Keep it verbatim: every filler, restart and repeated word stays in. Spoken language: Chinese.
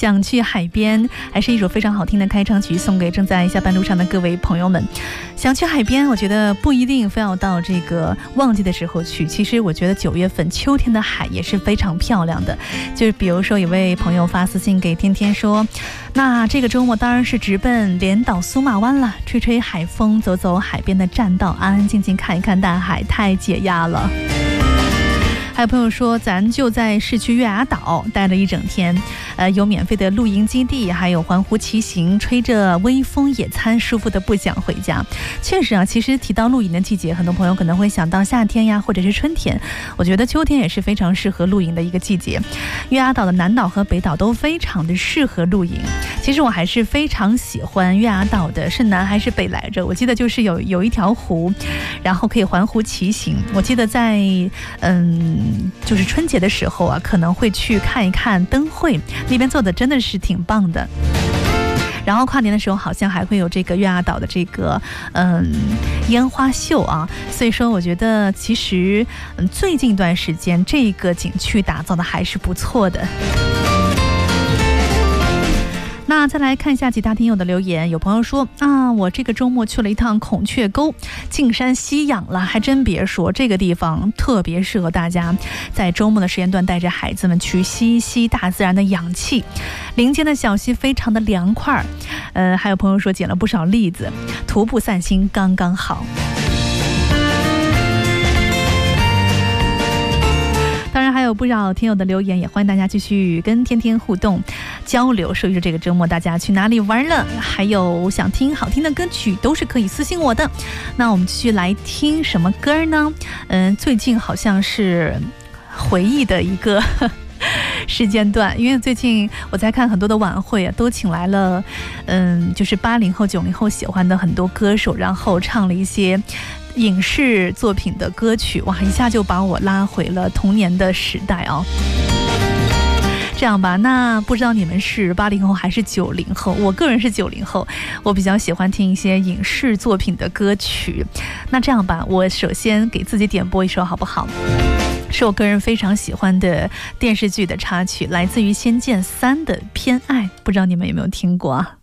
想去海边，还是一首非常好听的开场曲，送给正在下班路上的各位朋友们。想去海边，我觉得不一定非要到这个旺季的时候去，其实我觉得九月份秋天的海也是非常漂亮的。就是比如说有位朋友发私信给天天说，那这个周末当然是直奔连岛苏马湾了，吹吹海风，走走海边的栈道，安安静静看一看大海，太解压了。还有朋友说，咱就在市区月牙岛待了一整天，呃，有免费的露营基地，还有环湖骑行，吹着微风野餐，舒服的不想回家。确实啊，其实提到露营的季节，很多朋友可能会想到夏天呀，或者是春天。我觉得秋天也是非常适合露营的一个季节。月牙岛的南岛和北岛都非常的适合露营。其实我还是非常喜欢月牙岛的，是南还是北来着？我记得就是有有一条湖，然后可以环湖骑行。我记得在嗯。就是春节的时候啊，可能会去看一看灯会，那边做的真的是挺棒的。然后跨年的时候好像还会有这个月牙岛的这个嗯烟花秀啊，所以说我觉得其实嗯最近一段时间这个景区打造的还是不错的。那再来看一下其他听友的留言，有朋友说啊，我这个周末去了一趟孔雀沟，进山吸氧了，还真别说，这个地方特别适合大家在周末的时间段带着孩子们去吸一吸大自然的氧气。林间的小溪非常的凉快，呃，还有朋友说捡了不少栗子，徒步散心刚刚好。当然还有不少听友的留言，也欢迎大家继续跟天天互动交流，说一说这个周末大家去哪里玩了，还有想听好听的歌曲都是可以私信我的。那我们继续来听什么歌呢？嗯，最近好像是回忆的一个时间段，因为最近我在看很多的晚会啊，都请来了嗯，就是八零后九零后喜欢的很多歌手，然后唱了一些影视作品的歌曲，哇，一下就把我拉回了童年的时代哦。这样吧，那不知道你们是八零后还是九零后？我个人是九零后，我比较喜欢听一些影视作品的歌曲。那这样吧，我首先给自己点播一首好不好？是我个人非常喜欢的电视剧的插曲，来自于《仙剑三》的《偏爱》，不知道你们有没有听过啊？